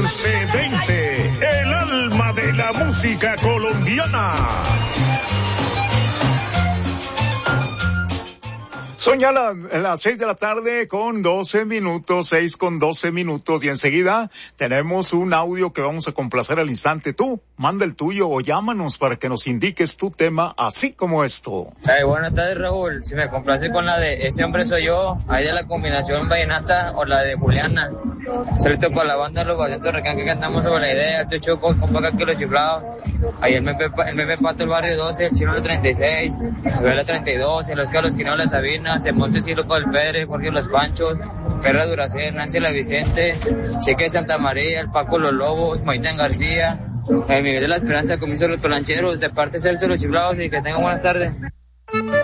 1120, el alma de la música colombiana. Son ya las 6 de la tarde con 12 minutos, 6 con 12 minutos, y enseguida tenemos un audio que vamos a complacer al instante. Tú, manda el tuyo o llámanos para que nos indiques tu tema, así como esto. Buenas tardes, Raúl. Si me complace con la de Ese hombre soy yo, ahí de la combinación vallenata o la de Juliana. Salito para la banda de los Valientes Recán que cantamos sobre la idea, el Choco, con poca que los chiflados. Ahí el Mepe Pato, el barrio 12, el Chino el 36, el 32, el Oscar Los Quinos, la Sabina, el Monte Tiro con el Pedre, Jorge Los Panchos, Perra Duracén, Nancy la Vicente, Cheque de Santa María, el Paco Los Lobos, Maitán García, el Miguel de la Esperanza, Comienzo de los Pelancheros, de parte Celso Los Chiflados, y que tengan buenas tardes.